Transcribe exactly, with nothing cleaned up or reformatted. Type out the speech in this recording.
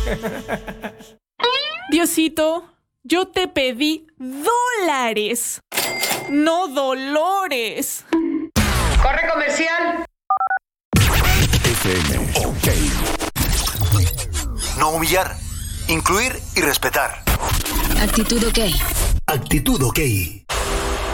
Diosito, yo te pedí dólares, no dolores. ¡Corre comercial! F M, ok. No humillar, incluir y respetar. Actitud ok. Actitud ok.